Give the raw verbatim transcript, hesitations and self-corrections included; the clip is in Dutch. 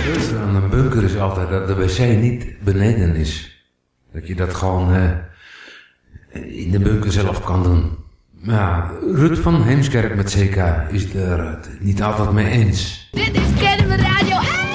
leuke aan een bunker is altijd dat de wc niet beneden is. Dat je dat gewoon uh, in de bunker zelf kan doen. Maar ja, Ruud van Heemskerk met C K is er het niet altijd mee eens. Dit is Kennemer Radio.